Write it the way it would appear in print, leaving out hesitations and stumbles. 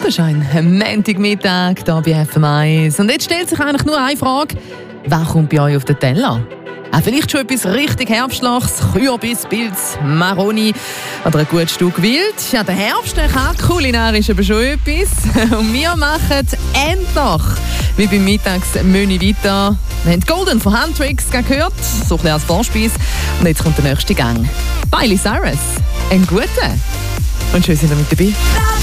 Sonnenschein, Montagmittag hier bei FM1. Und jetzt stellt sich eigentlich nur eine Frage: Was kommt bei euch auf den Teller? Vielleicht schon etwas richtig Herbstliches, Kürbis, Pilz, Maroni oder ein gutes Stück Wild. Ja, der Herbst der kann kulinarisch aber schon etwas. Und wir machen endlich, wie beim Mittagsmenü weiter. Wir haben Golden von Handtricks gehört, so ein bisschen als Vorspeise. Und jetzt kommt der nächste Gang. Miley Cyrus, einen guten. Und schön, sind ihr mit dabei.